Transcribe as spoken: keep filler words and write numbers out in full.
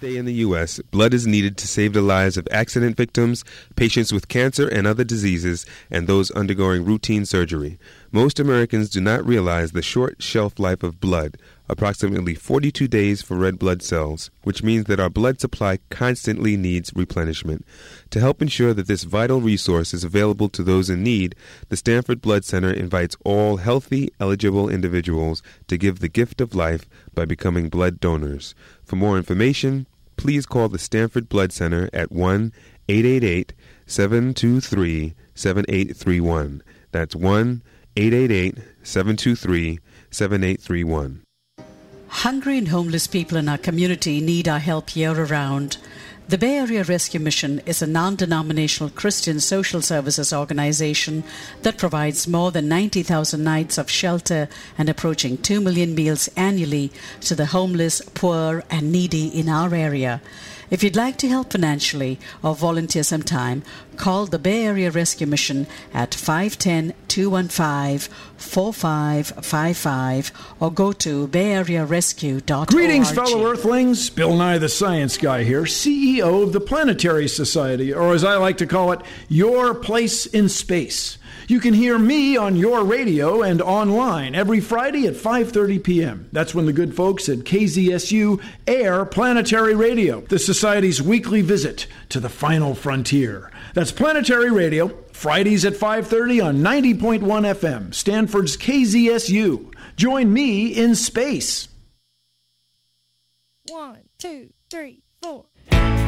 day in the U S, blood is needed to save the lives of accident victims, patients with cancer and other diseases, and those undergoing routine surgery. Most Americans do not realize the short shelf life of blood, approximately forty-two days for red blood cells, which means that our blood supply constantly needs replenishment. To help ensure that this vital resource is available to those in need, the Stanford Blood Center invites all healthy, eligible individuals to give the gift of life by becoming blood donors. For more information, please call the Stanford Blood Center at one eight eight eight, seven two three, seven eight three one. That's one eight eight eight, seven two three, seven eight three one. Hungry and homeless people in our community need our help year-round. The Bay Area Rescue Mission is a non-denominational Christian social services organization that provides more than ninety thousand nights of shelter and approaching two million meals annually to the homeless, poor, and needy in our area. If you'd like to help financially or volunteer some time, call the Bay Area Rescue Mission at five one zero, two one five, four five five five or go to bay area rescue dot org. Greetings, fellow Earthlings. Bill Nye the Science Guy here, C E O of the Planetary Society, or as I like to call it, Your Place in Space. You can hear me on your radio and online every Friday at five thirty p.m. That's when the good folks at K Z S U air Planetary Radio, the Society's weekly visit to the final frontier. That's Planetary Radio, Fridays at five thirty on ninety point one F M, Stanford's K Z S U. Join me in space. One, two, three, four.